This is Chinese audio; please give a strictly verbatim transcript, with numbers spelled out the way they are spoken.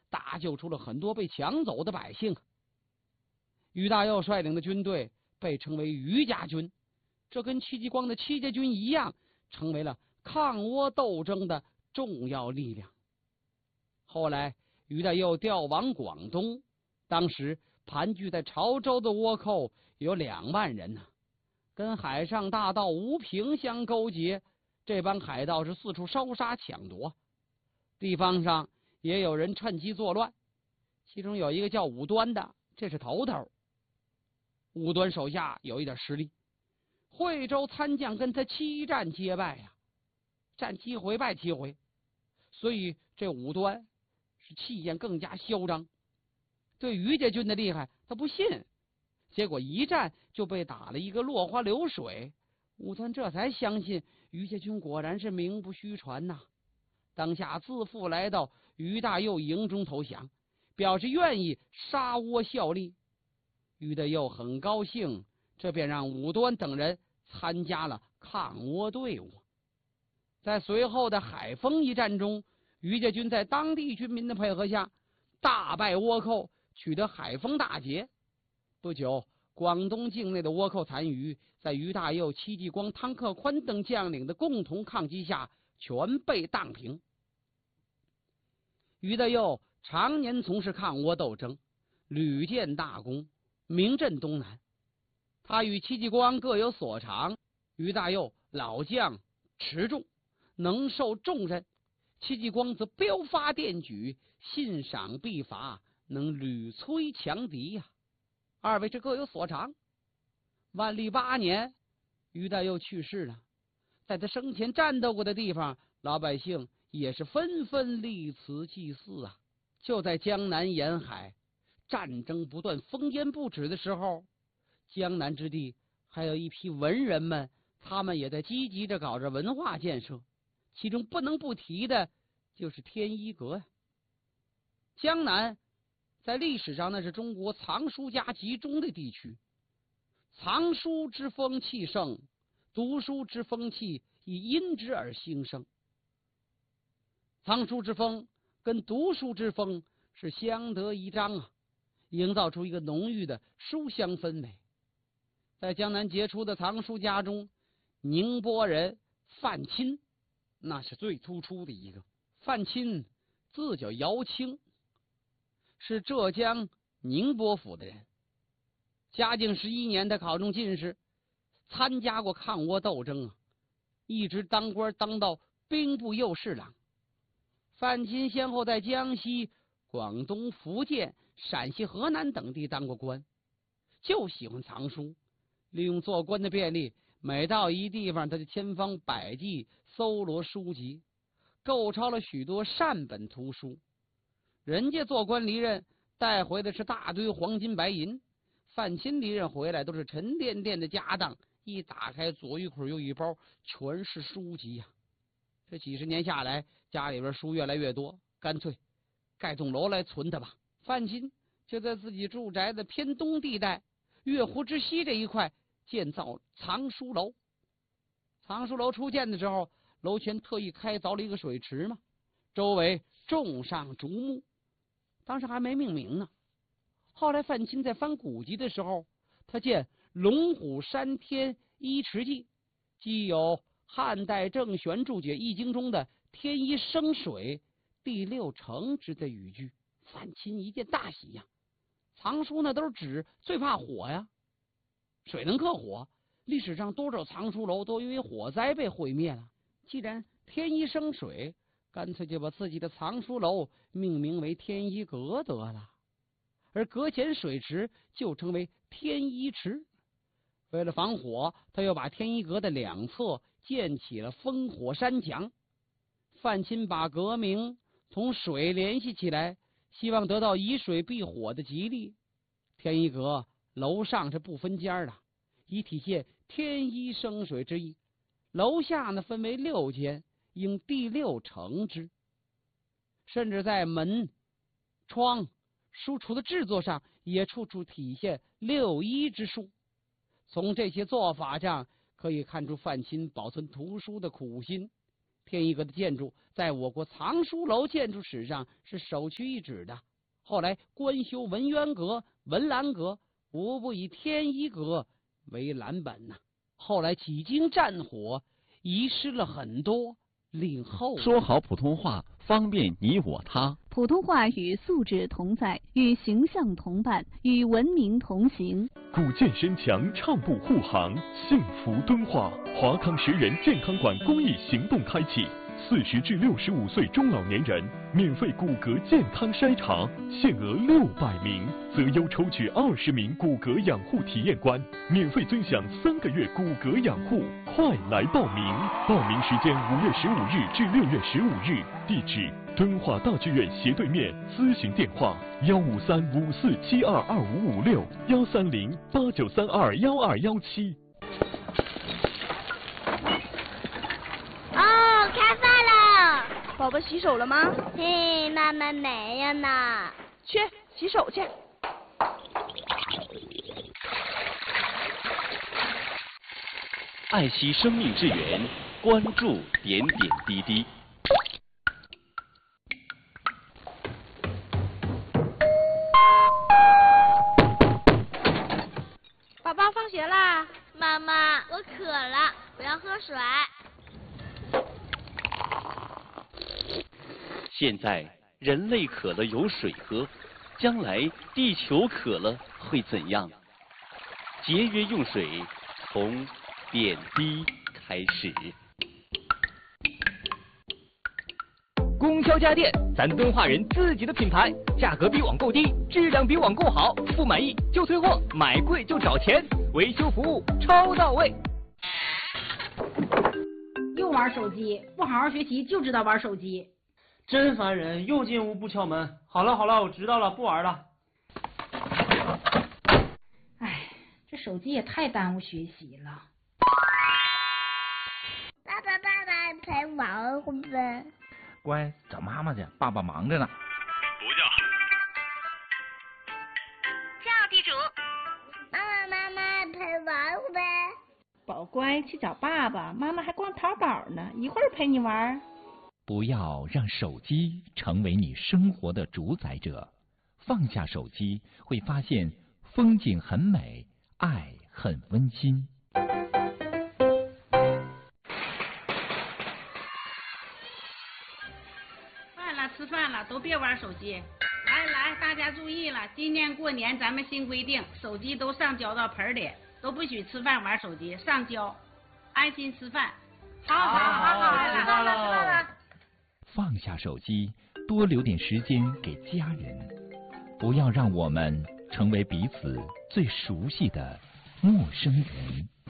搭救出了很多被抢走的百姓。于大佑率领的军队被称为于家军，这跟戚继光的戚家军一样，成为了抗倭斗争的重要力量。后来于大佑调往广东，当时盘踞在潮州的倭寇有两万人呢、啊，跟海上大盗吴平相勾结，这帮海盗是四处烧杀抢夺，地方上也有人趁机作乱，其中有一个叫武端的，这是头头。武端手下有一点实力，惠州参将跟他七战皆败呀、啊，战七回败七回，所以这武端是气焰更加嚣张，对于家军的厉害他不信，结果一战就被打了一个落花流水，武端这才相信于家军果然是名不虚传呐、啊，当下自负来到于大佑营中投降，表示愿意杀倭效力。于大佑很高兴，这便让武端等人参加了抗倭队伍。在随后的海丰一战中，于家军在当地军民的配合下大败倭寇，取得海丰大捷。不久，广东境内的倭寇残余在于大佑、戚继光、汤克宽等将领的共同抗击下全被荡平。于大佑常年从事抗倭斗争，屡建大功，名震东南。他与戚继光各有所长，于大佑老将持重，能受重任，戚继光则彪发电举，信赏必罚，能屡摧强敌呀、啊。二位是各有所长。万历八年，于大佑去世了，在他生前战斗过的地方，老百姓也是纷纷立祠祭祀啊。就在江南沿海战争不断、烽烟不止的时候，江南之地还有一批文人们，他们也在积极着搞着文化建设，其中不能不提的就是天一阁呀。江南在历史上那是中国藏书家集中的地区，藏书之风气盛，读书之风气亦因之而兴盛。藏书之风跟读书之风是相得益彰啊，营造出一个浓郁的书香氛围。在江南杰出的藏书家中，宁波人范钦那是最突出的一个。范钦字叫姚清，是浙江宁波府的人。嘉靖十一年的考中进士，参加过抗倭斗争啊，一直当官当到兵部右侍郎。范钦先后在江西、广东、福建、陕西、河南等地当过官，就喜欢藏书，利用做官的便利，每到一地方他就千方百计搜罗书籍，购抄了许多善本图书。人家做官离任带回的是大堆黄金白银，范钦离任回来都是沉甸甸的家当，一打开左一捆右一包，全是书籍呀、啊。这几十年下来，家里边书越来越多，干脆盖栋楼来存它吧。范钦就在自己住宅的偏东地带月湖之西这一块建造藏书楼。藏书楼初建的时候，楼前特意开凿了一个水池嘛，周围种上竹木，当时还没命名呢。后来范钦在翻古籍的时候，他见《龙虎山天一池记》，既有汉代郑玄注解《易经》中的天一生水，地六成之的语句，范钦一见大喜呀。藏书呢都是纸，最怕火呀，水能克火，历史上多少藏书楼都因为火灾被毁灭了。既然天一生水，干脆就把自己的藏书楼命名为天一阁得了，而阁前水池就称为天一池。为了防火，他又把天一阁的两侧建起了烽火山墙。范钦把阁名同水联系起来，希望得到以水避火的吉利。天一阁楼上是不分间的，以体现天一生水之意。楼下呢分为六间，应第六成之。甚至在门、窗、书橱的制作上也处处体现六一之术。从这些做法上可以看出范钦保存图书的苦心。 天一阁的建筑在我国藏书楼建筑史上是首屈一指的。后来官修文渊阁、文澜阁，无不以天一阁为蓝本呐、啊。后来几经战火，遗失了很多，令后说好普通话，方便你我他。 普通话与素质同在，与形象同伴，与文明同行。 古建身强，畅步护航，幸福敦化。华康十人健康馆公益行动开启，四十至六十五岁中老年人免费骨骼健康筛查，限额六百名，择优抽取二十名骨骼养护体验官，免费尊享三个月骨骼养护。快来报名！报名时间五月十五日至六月十五日，地址敦化大剧院斜对面，咨询电话幺五三五四七二二五五六幺三零八九三二幺二幺七。 哦，开饭了！ 宝宝洗手了吗？ 嘿，妈妈没有呢。 去洗手去。 爱惜生命之源，关注点点滴滴。 宝宝放学啦！ 妈妈，我渴了，我要喝水。 现在人类渴了有水喝，将来地球渴了会怎样？节约用水，从点滴开始。 供销家电，咱敦化人自己的品牌，价格比网购低，质量比网购好，不满意就退货，买贵就找钱，维修服务超到位。 又玩手机，不好好学习就知道玩手机， 真烦人！又进屋不敲门。好了好了，我知道了，不玩了。 哎，这手机也太耽误学习了。 爸爸爸爸陪玩会呗。 乖，找妈妈去，爸爸忙着呢。 不叫。 叫地主。妈妈妈妈陪玩会呗。 宝乖，去找爸爸，妈妈还逛淘宝呢，一会儿陪你玩。 不要让手机成为你生活的主宰者，放下手机，会发现风景很美，爱很温馨。 饭了，吃饭了，都别玩手机。来来，大家注意了，今年过年咱们新规定，手机都上交到盆里，都不许吃饭玩手机，上交，安心吃饭。好好好好， 吃饭了，吃饭了。 放下手机，多留点时间给家人，不要让我们成为彼此最熟悉的陌生人。